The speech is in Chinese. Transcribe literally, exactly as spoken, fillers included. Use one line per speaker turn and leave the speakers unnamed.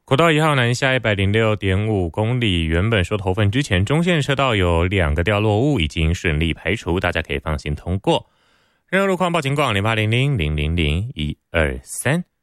国道一号南下一百零六点五公里，原本说头份之前中线车道有两个掉落物已经顺利排除，大家可以放心通过。任何路况报警广零八零零零零零一二三。